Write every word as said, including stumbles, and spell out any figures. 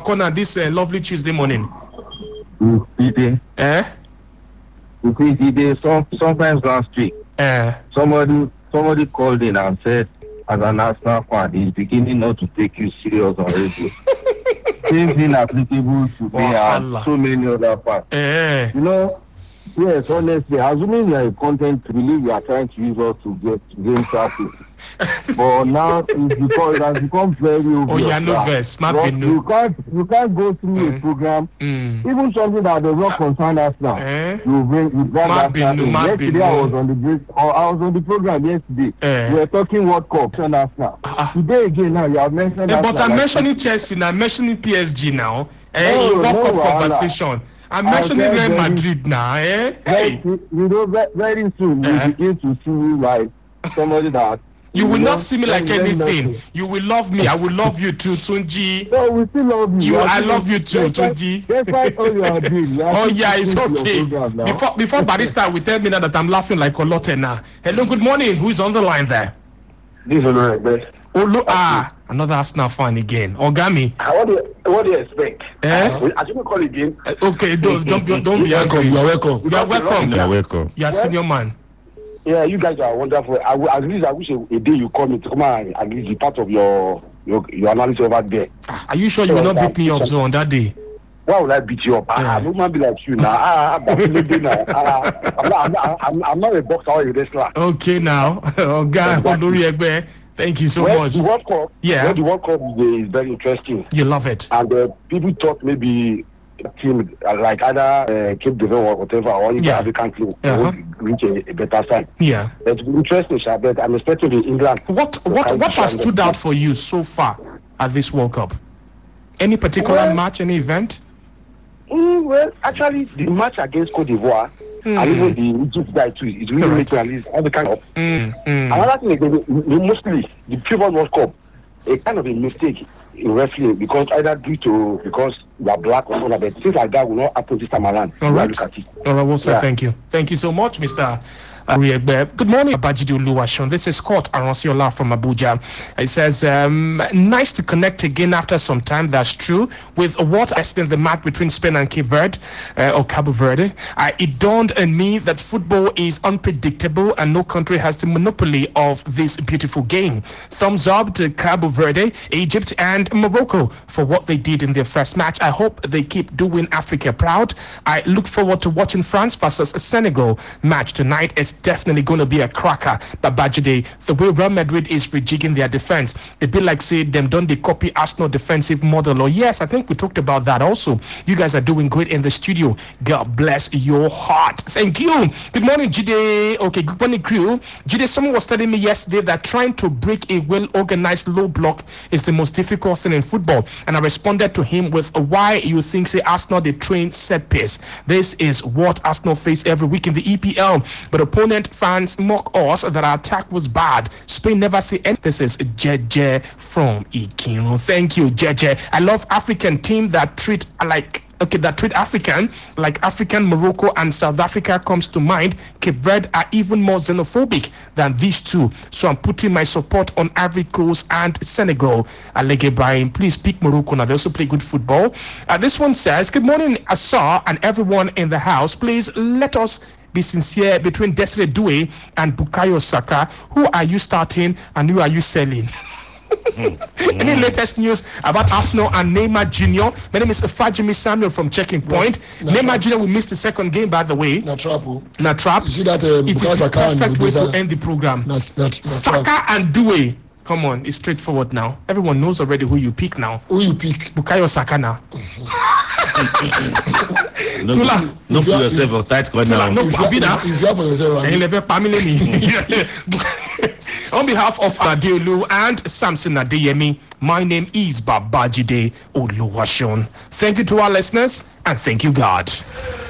corner this uh, lovely Tuesday morning? Mm, eh? Mm, some, sometimes last week, uh, somebody somebody called in and said, as an Arsenal fan, he's beginning not to take you serious on radio. Same thing applicable to me and so many other fans. Eh. You know, yes, honestly, assuming you're a content to believe you are trying to use us to get to gain traffic. But now it's because it has become very obvious. Oh, yeah, no verse. You can't you can't go through mm. a program, mm. even something that does not concern us now. Eh? You bring you bring that in. Yesterday I was on the break, or I was on the program yesterday. Eh. We were talking World Cup and us now. Uh, Today again now you have mentioned. Eh, but I'm like mentioning Chelsea now. I'm mentioning P S G now. Eh, no, in World no, Cup no, conversation. I'm mentioning Real Madrid now. Eh? Hey. You know, very soon we eh? begin to see you like somebody that. You will not see me like anything. You will love me. I will love you too, Tunji. No, we still love you. You, I love you too, Tunji. Despite all you are doing. Oh yeah, it's okay. Before before Barista will tell me now that I'm laughing like Olote now. Hello, good morning. Who's on the line there? This is Olu. Olu, ah, another Arsenal fan again. Ogami. What do you, what do you expect? Eh? Uh, I shouldn't call again. Uh, okay, don't don't be don't be welcome. angry. You're welcome. You're welcome. You're welcome. You're a senior man. Yeah, you guys are wonderful. I, at least I wish a, a day you call me to come and at least be part of your your, your analysis over there. Are you sure you will not beat me up so on that day? Why would I beat you up? Yeah. I don't want to be like you now. Ah, I'm, not, I'm, not, I'm, I'm not a boxer or a wrestler. Okay, now. Oh, God. Exactly. Thank you so well, much. The World Cup, yeah. Well, the World Cup is very interesting. You love it. And uh, people thought maybe a team uh, like either uh, Cape Verde or whatever, or even yeah. African team uh-huh. would reach a, a better side. Yeah. It's interesting, but I'm expecting the England. What what what has stood out for you so far at this World Cup? Any particular well, match, any event? Mm, well, actually, the match against Cote d'Ivoire, mm. and even the Egypt guy too, it really makes at least all the kind of. Mm. Mm. Another thing is mostly the previous World Cup, a kind of a mistake in refereeing because either due to because you are black or something, but things like that will not happen this time around. All right. Look at it. All right, well, sir, yeah. Thank you. Thank you so much, Mister Good morning, Abajide Oluwaseun. This is Scott Aronsiola from Abuja. It says, um, nice to connect again after some time. That's true. With what I in the match between Spain and Cape Verde, uh, or Cabo Verde, uh, it dawned on me that football is unpredictable and no country has the monopoly of this beautiful game. Thumbs up to Cabo Verde, Egypt, and Morocco for what they did in their first match. I hope they keep doing Africa proud. I look forward to watching France versus Senegal match tonight. It's definitely going to be a cracker. But Bajide, the way Real Madrid is rejigging their defense, it'd be like say them don't they copy Arsenal defensive model. Or yes, I think we talked about that also. You guys are doing great in the studio. God bless your heart. Thank you. Good morning, Jide. Okay, good morning, crew. Jide, someone was telling me yesterday that trying to break a well-organized low block is the most difficult thing in football. And I responded to him with why you think say Arsenal they train set piece. This is what Arsenal face every week in the E P L. But opponent fans mock us that our attack was bad. Spain never say anything. This is Jeje from Ikino. Thank you, Jeje. I love African team that treat like okay that treat African like African. Morocco and South Africa comes to mind. Cape Verde are even more xenophobic than these two. So I'm putting my support on Ivory Coast and Senegal. Alege Brian, please pick Morocco now. They also play good football. Uh, this one says, good morning, Asa and everyone in the house. Please let us be sincere between Desiree Doué and Bukayo Saka. Who are you starting and who are you selling? mm. Any latest news about Arsenal and Neymar Junior? My name is Fajimi Samuel from Checking Point. No, Neymar trap. Junior will miss the second game, by the way. Na trap. Na trap. You see that uh, it is the perfect way to end the program. Na, na, na Saka trap. and Doué. Come on, it's straightforward now. Everyone knows already who you pick now. Who you pick? Bukayo Saka now. No, Tula. No for yourself or tight corner. No, Abida. If you have for yourself. On behalf of Adeolu and Samson Adeyemi, my name is Babajide Oluwaseun. Thank you to our listeners and thank you, God.